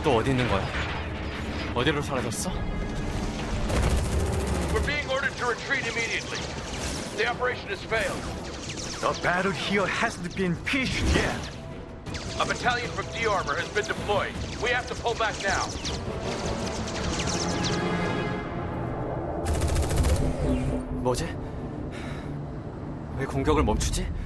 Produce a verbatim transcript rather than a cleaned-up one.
또 어디 있는 거야? 어디로 사라졌어? We're being ordered to retreat immediately. The operation has failed. The battle here hasn't been pitched yet. A battalion from D-Armor has been deployed. We have to pull back now. 뭐지? 왜 공격을 멈추지?